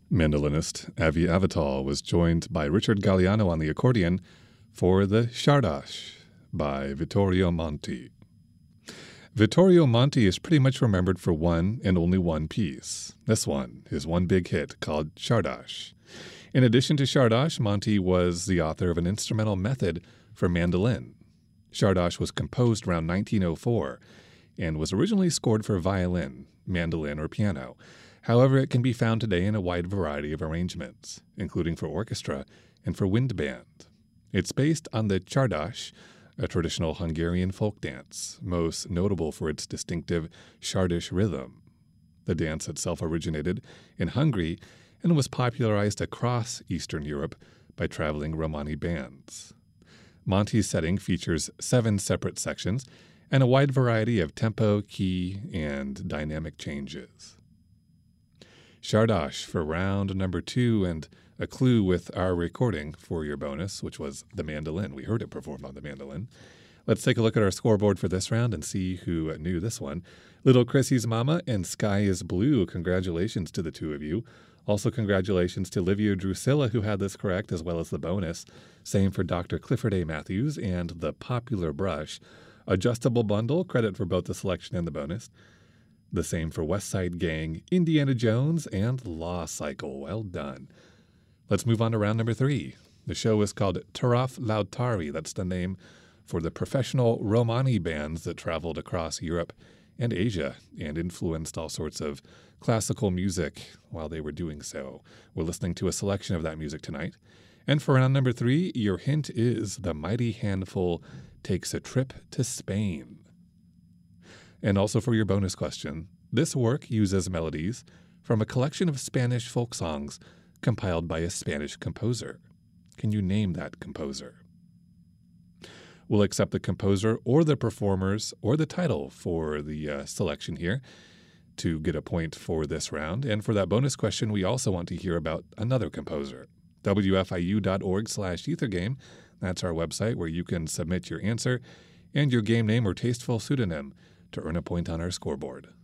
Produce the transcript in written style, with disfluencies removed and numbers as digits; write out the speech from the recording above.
Mandolinist Avi Avital was joined by Richard Galliano on the accordion for the Czardas by Vittorio Monti. Vittorio Monti is pretty much remembered for one and only one piece. This one, his one big hit called Czardas. In addition to Czardas, Monti was the author of an instrumental method for mandolin. Czardas was composed around 1904 and was originally scored for violin, mandolin, or piano. However, it can be found today in a wide variety of arrangements, including for orchestra and for wind band. It's based on the Czardas, a traditional Hungarian folk dance, most notable for its distinctive Czardas rhythm. The dance itself originated in Hungary and was popularized across Eastern Europe by traveling Romani bands. Monti's setting features 7 separate sections and a wide variety of tempo, key, and dynamic changes. Czardas for round number 2, and a clue with our recording for your bonus, which was the mandolin. We heard it performed on the mandolin. Let's take a look at our scoreboard for this round and see who knew this one. Little Chrissy's Mama and Sky is Blue. Congratulations to the two of you. Also congratulations to Livia Drusilla, who had this correct, as well as the bonus. Same for Dr. Clifford A. Matthews and the Popular Brush. Adjustable Bundle, credit for both the selection and the bonus. The same for West Side Gang, Indiana Jones, and Law Cycle. Well done. Let's move on to round number 3. The show is called Taraf Lautari. That's the name for the professional Romani bands that traveled across Europe and Asia and influenced all sorts of classical music while they were doing so. We're listening to a selection of that music tonight. And for round number 3, your hint is The Mighty Handful Takes a Trip to Spain. And also for your bonus question, this work uses melodies from a collection of Spanish folk songs compiled by a Spanish composer. Can you name that composer? We'll accept the composer or the performers or the title for the selection here to get a point for this round. And for that bonus question, we also want to hear about another composer. WFIU.org/ethergame. That's our website where you can submit your answer and your game name or tasteful pseudonym to earn a point on our scoreboard.